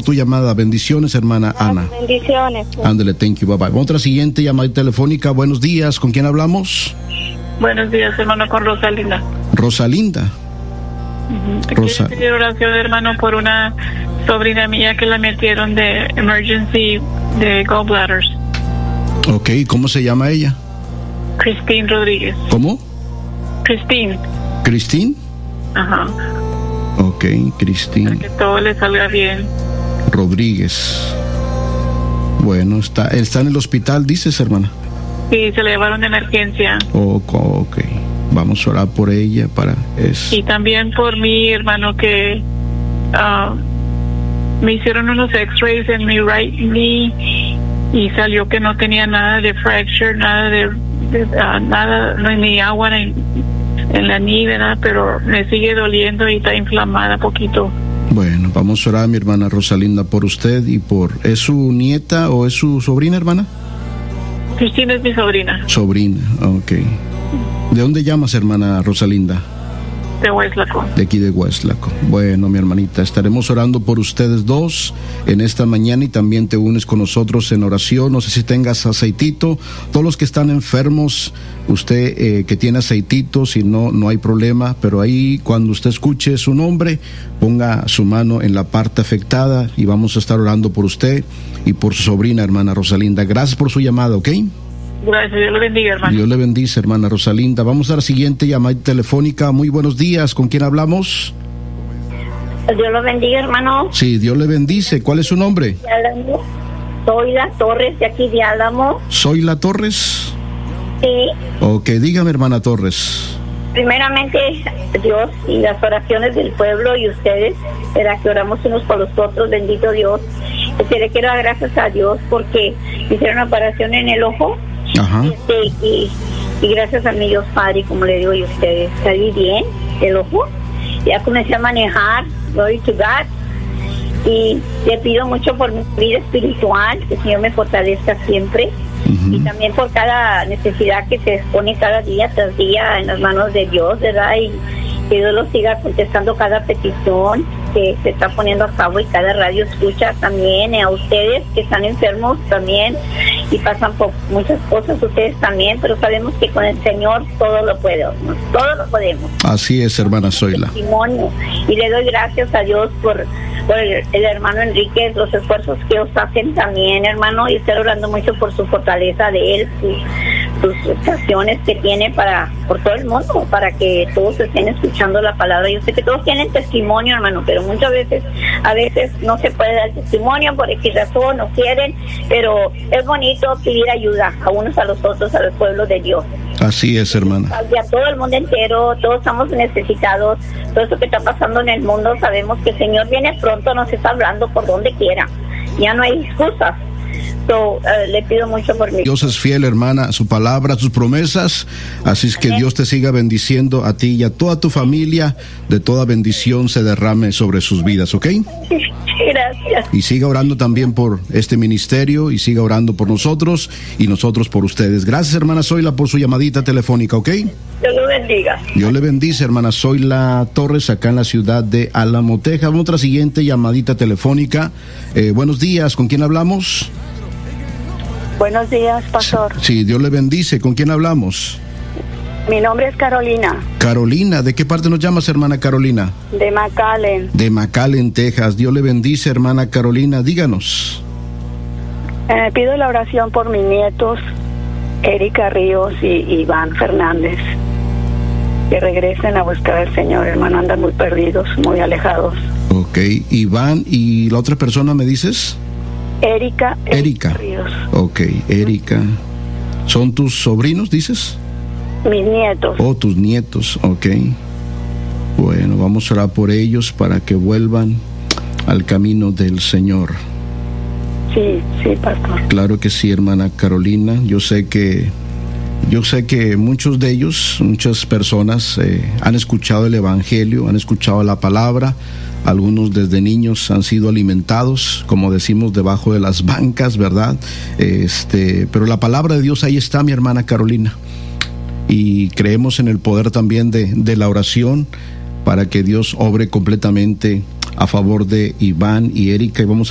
tu llamada. Bendiciones, hermana Ana. Bendiciones. Ándale, thank you, bye bye. Otra siguiente llamada telefónica. Buenos días, ¿con quién hablamos? Buenos días, hermano, con Rosalinda. Rosalinda. Quiero pedir oración, hermano, por una sobrina mía que la metieron de emergency de gallbladders. Ok, ¿cómo se llama ella? Christine Rodríguez. ¿Cómo? Christine. ¿Christine? Ajá. Ok, Christine. Para que todo le salga bien. Rodríguez. Bueno, está en el hospital, dices, hermana. Sí, se la llevaron de emergencia. Ok. Vamos a orar por ella para eso. Y también por mi hermano que me hicieron unos x-rays en mi right knee y salió que no tenía nada de fracture, nada de nada, no hay ni agua en la knee, nada, pero me sigue doliendo y está inflamada poquito. Bueno, vamos a orar, mi hermana Rosalinda, por usted y por... ¿Es su nieta o es su sobrina, hermana? Cristina es mi sobrina. Sobrina, ok. ¿De dónde llamas, hermana Rosalinda? De Hueslaco. De aquí de Hueslaco. Bueno, mi hermanita, estaremos orando por ustedes dos en esta mañana y también te unes con nosotros en oración. No sé si tengas aceitito. Todos los que están enfermos, usted que tiene aceitito, si no, no hay problema. Pero ahí, cuando usted escuche su nombre, ponga su mano en la parte afectada y vamos a estar orando por usted y por su sobrina, hermana Rosalinda. Gracias por su llamada, ¿ok? Gracias, Dios le bendiga, hermano. Dios le bendice, hermana Rosalinda. Vamos a la siguiente llamada telefónica. Muy buenos días, ¿con quién hablamos? Dios lo bendiga, hermano. Sí, Dios le bendice. ¿Cuál es su nombre? Soy La Torres, de aquí de Álamo. ¿Soy La Torres? Sí. Ok, dígame, hermana Torres. Primeramente, Dios y las oraciones del pueblo y ustedes, para que oramos unos por los otros, bendito Dios. Le quiero dar gracias a Dios porque hicieron una operación en el ojo. Ajá. Y gracias a mi Dios Padre, como le digo a ustedes, salí bien del ojo, ya comencé a manejar, glory to God, y le pido mucho por mi vida espiritual, que el Señor me fortalezca siempre, y también por cada necesidad que se expone cada día tras día en las manos de Dios, ¿verdad? Y que Dios lo siga contestando cada petición que se está poniendo a cabo y cada radio escucha también, a ustedes que están enfermos también y pasan por muchas cosas ustedes también, pero sabemos que con el Señor todo lo podemos. Así es, hermana Zoila. Testimonio. Y le doy gracias a Dios por el hermano Enrique, los esfuerzos que ellos hacen también, hermano, y estoy orando mucho por su fortaleza de él, sus estaciones que tiene por todo el mundo, para que todos estén escuchando la palabra. Yo sé que todos tienen testimonio, hermano, pero muchas veces, no se puede dar testimonio por X razón, no quieren, pero es bonito pedir ayuda a unos a los otros, al pueblo de Dios. Así es, hermana. A todo el mundo entero, todos estamos necesitados. Todo eso que está pasando en el mundo, sabemos que el Señor viene pronto, nos está hablando por donde quiera. Ya no hay excusas. Le pido mucho por mí. Dios es fiel, hermana, a su palabra, a sus promesas. Así es que Amén. Dios te siga bendiciendo a ti y a toda tu familia. De toda bendición se derrame sobre sus vidas, ¿ok? Gracias. Y siga orando también por este ministerio y siga orando por nosotros y nosotros por ustedes. Gracias, hermana Zoila, por su llamadita telefónica, ¿ok? Dios lo bendiga. Dios le bendice, hermana Zoila Torres, acá en la ciudad de Álamo, Texas. Otra siguiente llamadita telefónica. Buenos días, ¿con quién hablamos? Buenos días, pastor. Sí, Dios le bendice. ¿Con quién hablamos? Mi nombre es Carolina. Carolina, ¿de qué parte nos llamas, hermana Carolina? De McAllen. De McAllen, Texas. Dios le bendice, hermana Carolina. Díganos. Pido la oración por mis nietos, Erika Ríos y Iván Fernández. Que regresen a buscar al Señor, hermano. Andan muy perdidos, muy alejados. Ok, Iván, ¿y la otra persona me dices? Erika Ríos. Ok, Erika. ¿Son tus sobrinos, dices? Mis nietos. Oh, tus nietos, ok. Bueno, vamos a orar por ellos para que vuelvan al camino del Señor. Sí, pastor. Claro que sí, hermana Carolina. Yo sé que muchos de ellos, muchas personas han escuchado el Evangelio, han escuchado la palabra. Algunos desde niños han sido alimentados, como decimos, debajo de las bancas, ¿verdad? Pero la palabra de Dios ahí está, mi hermana Carolina. Y creemos en el poder también de la oración para que Dios obre completamente a favor de Iván y Erika. Y vamos